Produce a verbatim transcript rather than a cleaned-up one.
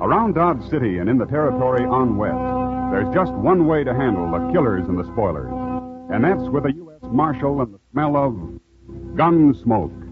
Around Dodge City and in the territory on west, there's just one way to handle the killers and the spoilers, and that's with a U S Marshal and the smell of gun smoke.